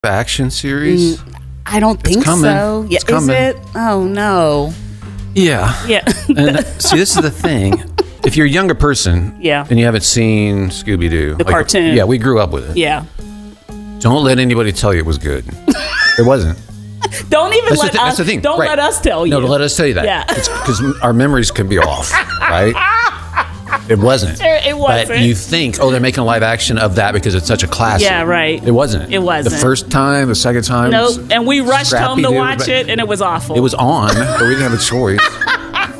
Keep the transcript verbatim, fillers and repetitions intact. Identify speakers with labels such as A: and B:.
A: action series?
B: Mm, I don't think
A: coming.
B: so. Yeah,
A: It's coming.
B: Is it? Oh no.
A: Yeah.
B: Yeah.
A: And see, this is the thing. If you're a younger person,
B: Yeah.
A: and you haven't seen Scooby Doo,
B: The cartoon.
A: yeah, we grew up with it.
B: Yeah.
A: Don't let anybody tell you it was good. It wasn't.
B: Don't even
A: That's the
B: let
A: thi-
B: us.
A: that's the thing.
B: Don't
A: Right.
B: let us tell you.
A: No, let us tell you that.
B: Yeah.
A: Because our memories can be off, right? It wasn't.
B: Sure, it wasn't.
A: But you think, oh, they're making a live action of that because it's such a classic.
B: Yeah, right.
A: It wasn't.
B: It wasn't.
A: The first time, the second time.
B: Nope. And we rushed home to
A: Scrappy-Doo,
B: watch
A: but
B: it, and it was awful.
A: It was on, but we didn't have a choice.